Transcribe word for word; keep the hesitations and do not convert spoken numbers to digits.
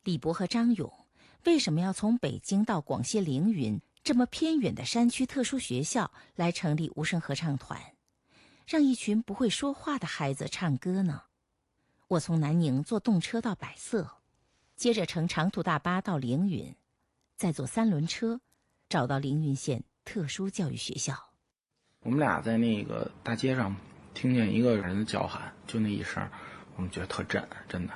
李博和张勇为什么要从北京到广西凌云这么偏远的山区特殊学校来成立无声合唱团，让一群不会说话的孩子唱歌呢？我从南宁坐动车到百色，接着乘长途大巴到凌云，再坐三轮车找到凌云县特殊教育学校。 我们俩在那个大街上听见一个人的叫喊，就那一声，我们觉得特震，真的。